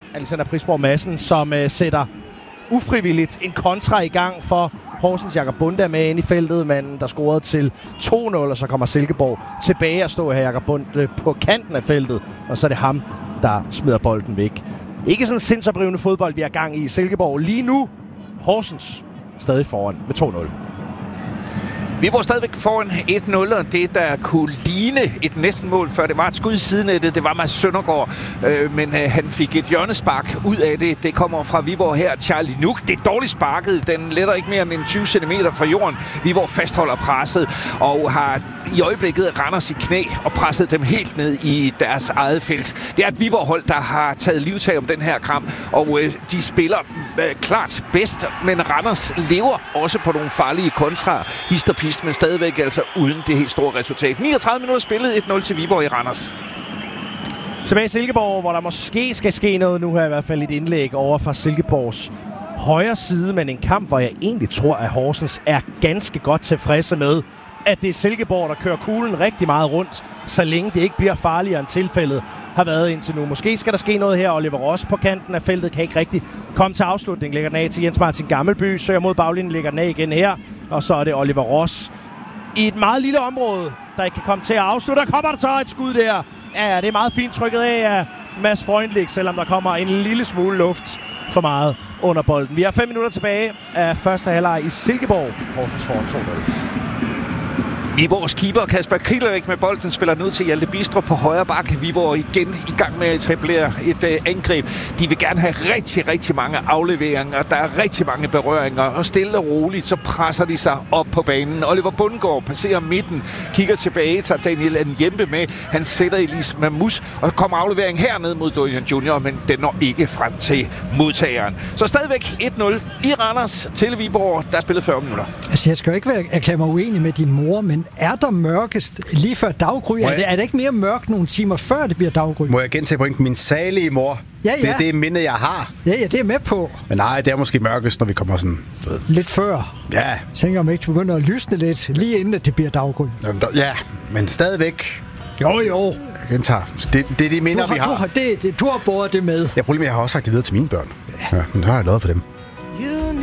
Alexander Prisborg Madsen, som sætter ufrivilligt en kontra i gang for Horsens. Jakob Bunde er med ind i feltet, men der scorede til 2-0, og så kommer Silkeborg tilbage og står her Jakob Bunde på kanten af feltet, og så er det ham, der smider bolden væk. Ikke sådan sindsoprivende fodbold, vi er gang i Silkeborg. Lige nu, Horsens stadig foran med 2-0. Viborg stadigvæk foran 1-0, og det, der kunne ligne et næsten mål, før det var et skud i sidenettet, det var Mads Søndergaard, men han fik et hjørnespark ud af det. Det kommer fra Viborg her, Charlie Nuk. Det er dårligt sparket, den letter ikke mere end 20 cm fra jorden. Viborg fastholder presset og har i øjeblikket Randers i knæ og presset dem helt ned i deres eget felt. Det er et Viborg-hold, der har taget livtag om den her kamp, og de spiller klart bedst, men Randers lever også på nogle farlige kontra, men stadigvæk altså uden det helt store resultat. 39 minutter spillet, 1-0 til Viborg i Randers. Tilbage i Silkeborg, hvor der måske skal ske noget nu her, i hvert fald et indlæg over fra Silkeborgs højre side, men en kamp, hvor jeg egentlig tror, at Horsens er ganske godt tilfredse med, at det er Silkeborg, der kører kuglen rigtig meget rundt, så længe det ikke bliver farligere end tilfældet har været indtil nu. Måske skal der ske noget her. Oliver Ross på kanten af feltet kan ikke rigtig komme til afslutning. Lægger den af til Jens Martin Gammelby, søger mod baglinjen, lægger den af igen her, og så er det Oliver Ross i et meget lille område, der ikke kan komme til at afslutte. Der kommer der så et skud der. Ja, det er meget fint trykket af Mads Freundlich, selvom der kommer en lille smule luft for meget under bolden. Vi har 5 minutter tilbage af første halvleg i Silkeborg. Horsens foran 2-0. Viborgs keeper Kasper Krillerich med bolden spiller ned til Hjalte Bistrup på højre bak. Viborg igen i gang med at etablere et angreb. De vil gerne have rigtig mange afleveringer. Der er rigtig mange berøringer, og stille og roligt så presser de sig op på banen. Oliver Bundgaard passerer midten, kigger tilbage, tager Daniel Njembe med. Han sætter Elise Mamus, og der kommer aflevering herned mod Dorian Junior, men den når ikke frem til modtageren. Så stadigvæk 1-0 i Randers til Viborg, der er spillet 40 minutter. Altså, jeg skal jo ikke erklære mig uenig med din mor, men er der mørkest lige før daggry? Er det ikke mere mørkt nogle timer før det bliver daggry? Må jeg gentage pointen? Min salige mor. Ja. Det er det minde, jeg har. Ja, det er med på. Men nej, det er måske mørkest, når vi kommer sådan... Lidt før. Ja. Jeg tænker, om ikke du begynder at lysne lidt, lige inden at det bliver daggry. Ja, men stadigvæk... Jo. Jeg gentager. Det er de minder, vi har. Du har båret det med. Jeg har også sagt det videre til mine børn. Ja, men så har jeg lavet for dem.